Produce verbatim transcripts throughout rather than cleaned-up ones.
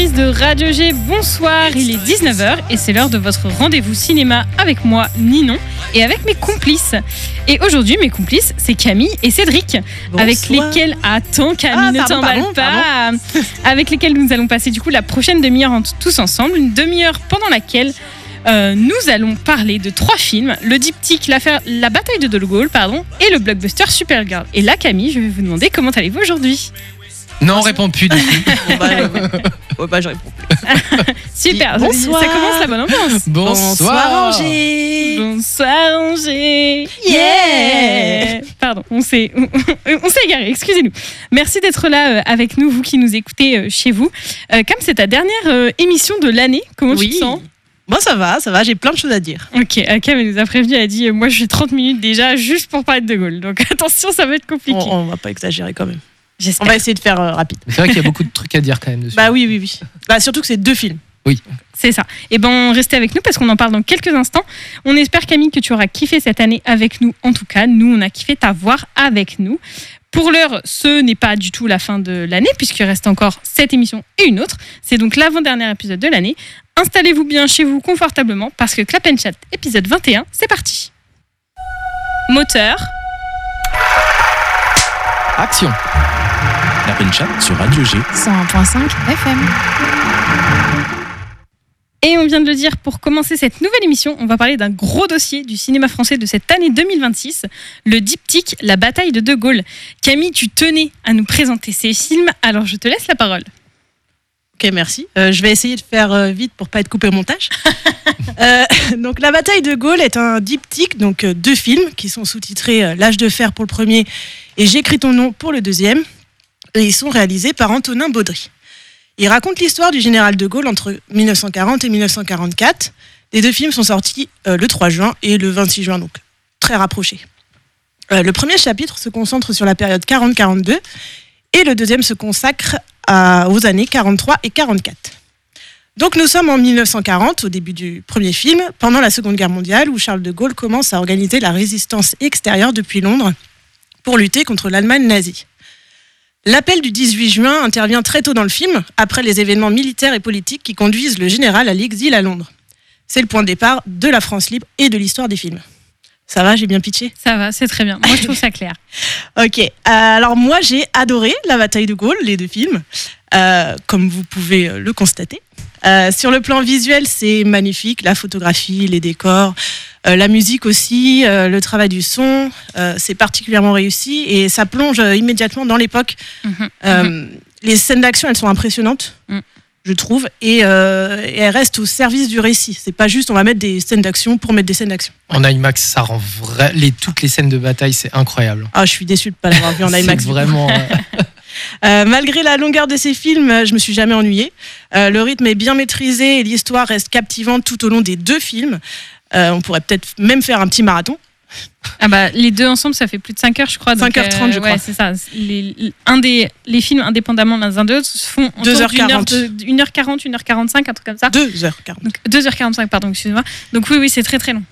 De Radio G, bonsoir, il est dix-neuf heures et c'est l'heure de votre rendez-vous cinéma avec moi, Ninon, et avec mes complices. Et aujourd'hui, mes complices, c'est Camille et Cédric, bonsoir. Avec lesquels... Attends, Camille, ah, ne pardon, t'emballe pardon, pas pardon. Avec lesquels nous allons passer du coup la prochaine demi-heure en- tous ensemble, une demi-heure pendant laquelle euh, nous allons parler de trois films, le diptyque, l'affaire, la bataille de De Gaulle, pardon, et le blockbuster Supergirl. Et là, Camille, je vais vous demander comment allez-vous aujourd'hui ? Non, on répond plus du coup. Bon, bah, ouais, ouais. Ouais, bah, je réponds plus. Super, Bonsoir. ça commence la bonne ambiance. Bonsoir. Angers. Bonsoir Angers. Yeah. Pardon, on s'est, on, on s'est égaré, excusez-nous. Merci d'être là euh, avec nous, vous qui nous écoutez euh, chez vous. Euh, comme c'est ta dernière euh, émission de l'année, comment Oui. tu te sens ? Moi, ça va, ça va, j'ai plein de choses à dire. Ok, Akam elle nous a prévenu, elle a dit euh, moi je fais trente minutes déjà juste pour parler de De Gaulle. Donc attention, ça va être compliqué. On, on va pas exagérer quand même. J'espère. On va essayer de faire euh, rapide. C'est vrai qu'il y a beaucoup de trucs à dire quand même dessus. Bah oui, oui, oui. Bah surtout que c'est deux films. Oui. C'est ça. Et ben restez avec nous parce qu'on en parle dans quelques instants. On espère Camille que tu auras kiffé cette année avec nous. En tout cas, nous on a kiffé t'avoir avec nous. Pour l'heure, ce n'est pas du tout la fin de l'année puisqu'il reste encore cette émission et une autre. C'est donc l'avant-dernier épisode de l'année. Installez-vous bien chez vous confortablement parce que Clap and Chat épisode vingt et un, c'est parti. Moteur. Action. La Pen Chat sur Radio G. cent un virgule cinq F M. Et on vient de le dire, pour commencer cette nouvelle émission, on va parler d'un gros dossier du cinéma français de cette année deux mille vingt-six, le diptyque La bataille de De Gaulle. Camille, tu tenais à nous présenter ces films, alors je te laisse la parole. Ok, merci. Euh, je vais essayer de faire euh, vite pour pas être coupé au montage. euh, donc, La bataille de Gaulle est un diptyque, donc euh, deux films qui sont sous-titrés euh, L'âge de fer pour le premier et J'écris ton nom pour le deuxième. Et ils sont réalisés par Antonin Baudry. Ils racontent l'histoire du général de Gaulle entre dix-neuf cent quarante et dix-neuf cent quarante-quatre. Les deux films sont sortis euh, le trois juin et le vingt-six juin, donc très rapprochés. Euh, le premier chapitre se concentre sur la période quarante quarante-deux et le deuxième se consacre à, aux années quarante-trois et quarante-quatre. Donc nous sommes en dix-neuf cent quarante, au début du premier film, pendant la Seconde Guerre mondiale, où Charles de Gaulle commence à organiser la résistance extérieure depuis Londres pour lutter contre l'Allemagne nazie. L'appel du dix-huit juin intervient très tôt dans le film, après les événements militaires et politiques qui conduisent le général à l'exil à Londres. C'est le point de départ de la France libre et de l'histoire des films. Ça va, j'ai bien pitché ? Ça va, c'est très bien. Moi, je trouve ça clair. Ok, euh, alors moi j'ai adoré La bataille de Gaulle, les deux films, euh, comme vous pouvez le constater. Euh, sur le plan visuel, c'est magnifique, la photographie, les décors, euh, la musique aussi, euh, le travail du son, euh, c'est particulièrement réussi et ça plonge euh, immédiatement dans l'époque. Mm-hmm. Euh, Mm-hmm. Les scènes d'action, elles sont impressionnantes, mm. je trouve, et, euh, et elles restent au service du récit. C'est pas juste on va mettre des scènes d'action pour mettre des scènes d'action. En IMAX, ça rend vrai. Les, toutes les scènes de bataille, c'est incroyable. Ah, je suis déçue de pas l'avoir vu en IMAX. C'est vraiment. euh, Euh, malgré la longueur de ces films, je me suis jamais ennuyée. Euh, le rythme est bien maîtrisé et l'histoire reste captivante tout au long des deux films. Euh, on pourrait peut-être même faire un petit marathon. Ah bah, les deux ensemble, ça fait plus de cinq heures, je crois. cinq heures trente, euh, je ouais, crois. c'est ça. Les, les- un des, les films, indépendamment l'un des deux, se font en deux heures quarante. une heure quarante, une heure quarante-cinq, un truc comme ça. deux heures quarante. Donc, deux heures quarante-cinq, pardon, excusez-moi. Donc oui, oui, c'est très très long.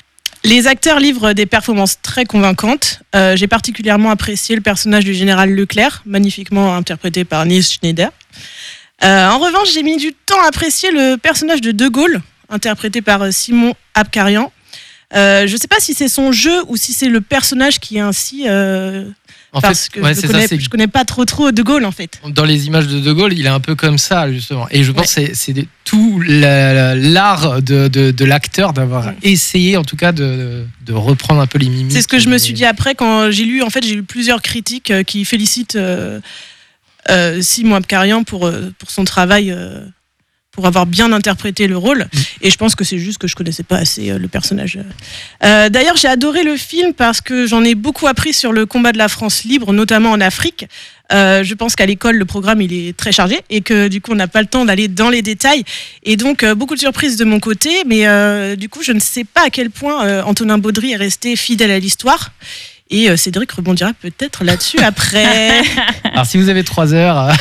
Les acteurs livrent des performances très convaincantes. Euh, j'ai particulièrement apprécié le personnage du général Leclerc, magnifiquement interprété par Nils Schneider. Euh, en revanche, j'ai mis du temps à apprécier le personnage de De Gaulle, interprété par Simon Abkarian. Euh, je ne sais pas si c'est son jeu ou si c'est le personnage qui est ainsi... Euh, En parce fait, que ouais, je c'est ne connais, ça, c'est- je connais pas trop trop De Gaulle, en fait. Dans les images de De Gaulle, il est un peu comme ça, justement. Et je pense que c'est, c'est des- tout la- l'art de, de, de l'acteur d'avoir Ouais. essayé, en tout cas, de, de reprendre un peu les mimiques. C'est ce que je me et- suis dit après quand j'ai lu. En fait, j'ai lu plusieurs critiques euh, qui félicitent euh, euh, Simon Abkarian pour, euh, pour son travail, euh, pour avoir bien interprété le rôle. Mmh. Et je pense que c'est juste que je connaissais pas assez euh, le personnage. Euh, d'ailleurs, j'ai adoré le film parce que j'en ai beaucoup appris sur le combat de la France libre, notamment en Afrique. Euh, je pense qu'à l'école, le programme il est très chargé et que du coup, on n'a pas le temps d'aller dans les détails. Et donc, euh, beaucoup de surprises de mon côté. Mais euh, du coup, je ne sais pas à quel point euh, Antonin Baudry est resté fidèle à l'histoire. Et euh, Cédric rebondira peut-être là-dessus après. Alors, si vous avez trois heures.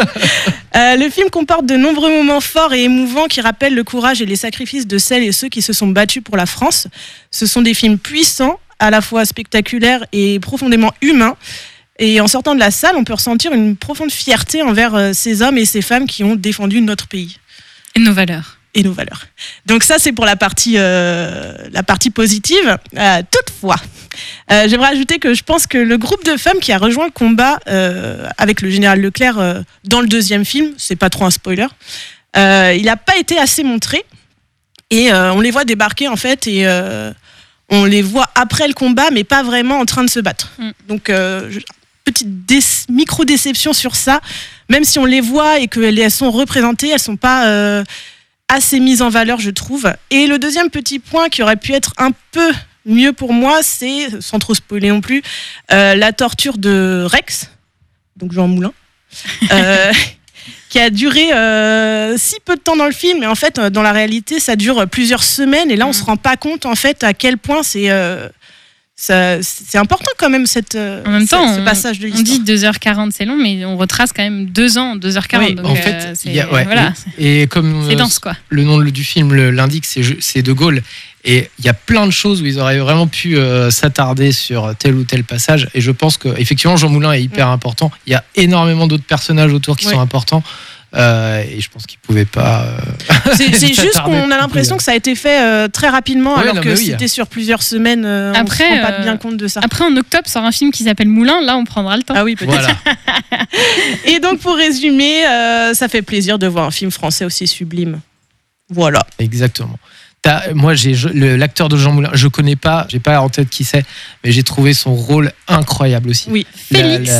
Euh, le film comporte de nombreux moments forts et émouvants qui rappellent le courage et les sacrifices de celles et ceux qui se sont battus pour la France. Ce sont des films puissants, à la fois spectaculaires et profondément humains. Et en sortant de la salle, on peut ressentir une profonde fierté envers euh, ces hommes et ces femmes qui ont défendu notre pays. Et nos valeurs. Et nos valeurs. Donc ça, c'est pour la partie, euh, la partie positive. Euh, toutefois, euh, j'aimerais ajouter que je pense que le groupe de femmes qui a rejoint le combat euh, avec le général Leclerc euh, dans le deuxième film, c'est pas trop un spoiler, euh, il n'a pas été assez montré. Et euh, on les voit débarquer en fait et euh, on les voit après le combat, mais pas vraiment en train de se battre. Mm. Donc, euh, je, petite dé- micro-déception sur ça. Même si on les voit et qu'elles sont représentées, elles sont pas euh, assez mises en valeur, je trouve. Et le deuxième petit point qui aurait pu être un peu mieux pour moi, c'est, sans trop spoiler non plus, euh, la torture de Rex, donc Jean Moulin, euh, qui a duré euh, si peu de temps dans le film, mais en fait, dans la réalité, ça dure plusieurs semaines. Et là, on se rend pas compte en fait à quel point c'est euh, ça, c'est important quand même cette, en même temps, ce, ce passage de l'histoire. On dit deux heures quarante, c'est long, mais on retrace quand même deux ans, deux heures quarante. Oui, donc en euh, fait, c'est, y a, ouais, voilà, et, et comme c'est euh, dense, quoi. Le nom du film le, l'indique, c'est, c'est De Gaulle. Et il y a plein de choses où ils auraient vraiment pu euh, s'attarder sur tel ou tel passage. Et je pense qu'effectivement, Jean Moulin est hyper mmh. important. Il y a énormément d'autres personnages autour qui ouais. sont importants. Euh, et je pense qu'ils pouvaient pas. Euh, c'est, c'est juste qu'on a l'impression plus. que ça a été fait euh, très rapidement, ouais, alors non, que oui, c'était sur plusieurs semaines. Euh, après, on se rend pas bien compte de ça. Après, en octobre, sort un film qui s'appelle Moulin. Là, on prendra le temps. Ah oui, peut-être. Voilà. Et donc, pour résumer, euh, ça fait plaisir de voir un film français aussi sublime. Voilà. Exactement. T'as, moi, j'ai le, l'acteur de Jean Moulin, je connais pas, j'ai pas en tête qui c'est, mais j'ai trouvé son rôle incroyable aussi. Oui, Félix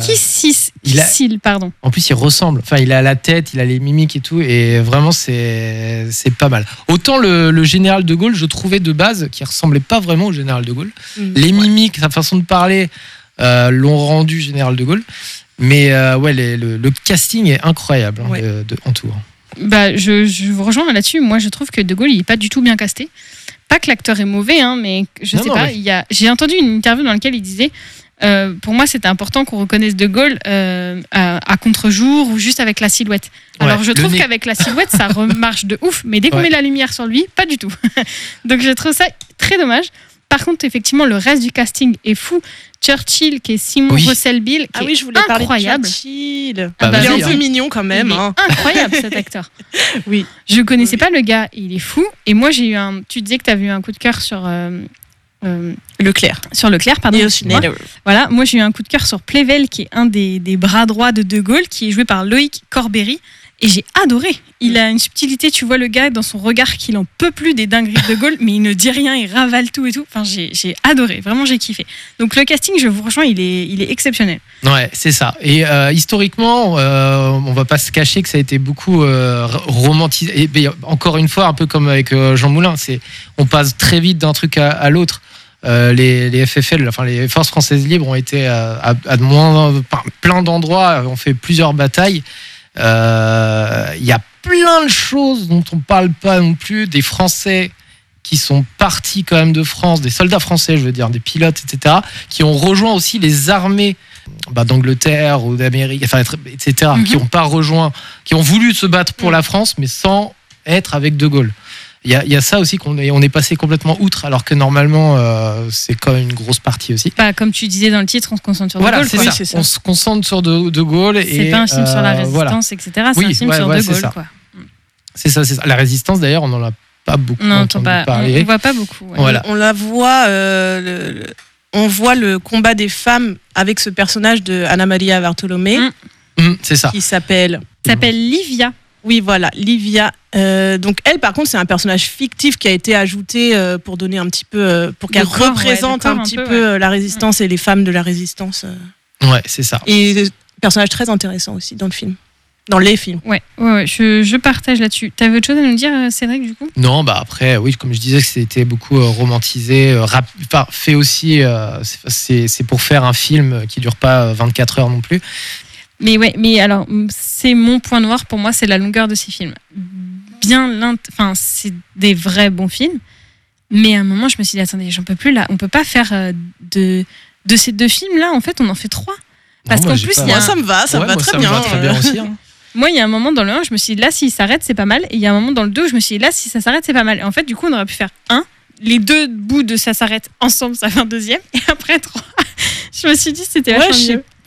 Kissil, pardon. En plus, il ressemble. Enfin, il a la tête, il a les mimiques et tout, et vraiment, c'est c'est pas mal. Autant le, le général de Gaulle, je trouvais de base qu'il ressemblait pas vraiment au général de Gaulle. Mmh, les mimiques, ouais. sa façon de parler, euh, l'ont rendu général de Gaulle. Mais euh, ouais, les, le, le casting est incroyable hein, ouais. de, de, en tout. Bah, je, je vous rejoins là-dessus. Moi, je trouve que De Gaulle, il n'est pas du tout bien casté. Pas que l'acteur est mauvais, hein, mais je non, sais non, pas. Mais... Il y a... J'ai entendu une interview dans laquelle il disait euh, pour moi, c'était important qu'on reconnaisse De Gaulle euh, à, à contre-jour ou juste avec la silhouette. Alors, ouais, je trouve nez. qu'avec la silhouette, ça remarche de ouf, mais dès qu'on ouais. met la lumière sur lui, pas du tout. Donc, je trouve ça très dommage. Par contre, effectivement, le reste du casting est fou. Churchill, qui est Simon oui. Russell-Bill, qui ah oui, je voulais est incroyable. Churchill. Ah bah, il est un peu mignon quand même. Il hein. est incroyable cet acteur. Oui. Je connaissais oui. pas le gars, il est fou. Et moi, j'ai eu un. Tu disais que tu avais eu un coup de cœur sur euh, euh, Leclerc. Sur Leclerc, pardon. Moi, voilà, moi j'ai eu un coup de cœur sur Plevel, qui est un des, des bras droits de De Gaulle, qui est joué par Loïc Corberry. Et j'ai adoré. Il a une subtilité, tu vois le gars dans son regard qu'il en peut plus des dingueries de De Gaulle, mais il ne dit rien, il ravale tout et tout. Enfin, j'ai, j'ai adoré, vraiment j'ai kiffé. Donc le casting, je vous rejoins, il est, il est exceptionnel. Ouais, c'est ça. Et euh, historiquement, euh, on va pas se cacher que ça a été beaucoup euh, romantisé. Et ben, encore une fois, un peu comme avec euh, Jean Moulin, c'est, on passe très vite d'un truc à, à l'autre. Euh, les, les F F L, enfin les Forces Françaises Libres, ont été à, à, à de moins, plein d'endroits, ont fait plusieurs batailles. Il euh, y a plein de choses dont on parle pas non plus, des Français qui sont partis quand même de France, des soldats français, je veux dire, des pilotes, et cetera, qui ont rejoint aussi les armées bah, d'Angleterre ou d'Amérique, enfin, et cetera, mm-hmm. qui n'ont pas rejoint, qui ont voulu se battre pour mm. la France, mais sans être avec De Gaulle. Il y a, y a ça aussi qu'on est, on est passé complètement outre, alors que normalement, euh, c'est quand même une grosse partie aussi. Bah, comme tu disais dans le titre, on se concentre sur voilà, De Gaulle. C'est quoi. ça. Oui, c'est ça. On se concentre sur De, de Gaulle. C'est et, pas un film euh, sur la résistance, voilà. et cetera. C'est oui, un film ouais, sur ouais, De Gaulle. Ça. Quoi. C'est ça, c'est ça. La résistance, d'ailleurs, on n'en a pas beaucoup non, entendu pas, parler. On ne voit pas beaucoup. Ouais. Voilà. On, on la voit... Euh, le, le... On voit le combat des femmes avec ce personnage de Anna Maria Bartolomé. Mm. Mm, c'est ça. Qui s'appelle... s'appelle Livia. Oui, voilà, Livia. Euh, donc elle, par contre, c'est un personnage fictif qui a été ajouté euh, pour donner un petit peu, euh, pour qu'elle corps, représente ouais, un petit un peu, peu ouais. la résistance ouais. et les femmes de la résistance. Euh. Ouais, c'est ça. Et personnage très intéressant aussi dans le film, dans les films. Ouais, ouais, ouais je, je partage là-dessus. T'avais autre chose à nous dire, Cédric, du coup ? Non, bah après, oui, comme je disais, c'était beaucoup euh, romantisé, euh, rap... enfin, fait aussi. Euh, c'est, c'est pour faire un film qui dure pas vingt-quatre heures non plus. Mais ouais, mais alors c'est mon point noir pour moi, c'est la longueur de ces films. Bien, l'int... enfin c'est des vrais bons films, mais à un moment je me suis dit attendez, j'en peux plus là, on peut pas faire euh, de de ces deux films là, en fait on en fait trois. Parce non, qu'en plus, pas... il y a moi, ça me va, ça ouais, me va moi, très ça bien. Me va très bien aussi. Hein. Moi, il y a un moment dans le un, je me suis dit là s'il s'arrête c'est pas mal, et il y a un moment dans le deux, je me suis dit là si ça s'arrête c'est pas mal. Et en fait du coup on aurait pu faire un, les deux bouts de ça s'arrête ensemble, ça fait un deuxième, et après trois. Je me suis dit c'était vachement ouais, mieux.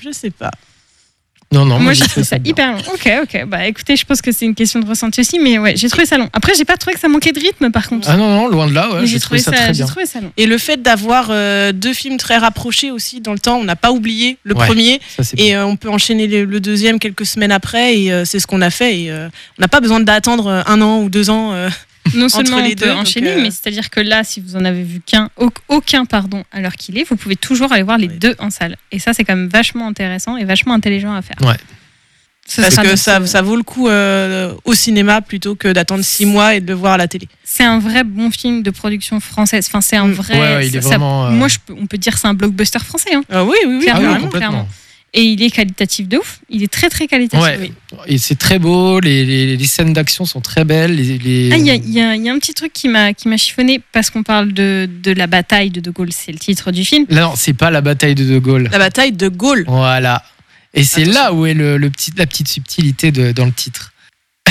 Je sais pas. Non, non, Moi, j'ai j'ai trouvé trouvé ça bien. hyper long. Ok, ok. Bah, écoutez, je pense que c'est une question de ressenti aussi, mais ouais, j'ai trouvé ça long. Après, j'ai pas trouvé que ça manquait de rythme, par contre. Ah non, non, loin de là, ouais, Mais j'ai trouvé ça très j'ai bien. trouvé ça long. Et le fait d'avoir euh, deux films très rapprochés aussi dans le temps, on n'a pas oublié le Ouais. premier Ça, c'est et euh, on peut enchaîner le, le deuxième quelques semaines après et euh, c'est ce qu'on a fait. Et euh, on n'a pas besoin d'attendre euh, un an ou deux ans. euh, Non seulement les on peut deux, donc, enchaîner, euh, mais c'est-à-dire que là, si vous en avez vu qu'un, au- aucun pardon, à l'heure qu'il est, vous pouvez toujours aller voir les Oui. deux en salle. Et ça, c'est quand même vachement intéressant et vachement intelligent à faire. Ouais. Ce Parce sera que notre- ça, ça vaut le coup euh, au cinéma plutôt que d'attendre six mois et de le voir à la télé. C'est un vrai bon film de production française. Enfin, c'est un Mm. vrai. Ouais, ouais, il est ça- vraiment, euh, Moi, je peux- on peut dire que c'est un blockbuster français. Hein. Ah oui, oui, oui. Clairement. Ah oui, carrément. complètement. Et il est qualitatif de ouf. Il est très, très qualitatif. Ouais. Oui. Et c'est très beau, les, les, les scènes d'action sont très belles. Les, les- Ah, il y a, il y a- il y a un petit truc qui m'a qui m'a chiffonné parce qu'on parle de, de la bataille de De Gaulle. C'est le titre du film. Là, non, c'est pas la bataille de De Gaulle. La bataille de Gaulle. Voilà. Et c'est Attention. là où est le, le petit, la petite subtilité de, dans le titre.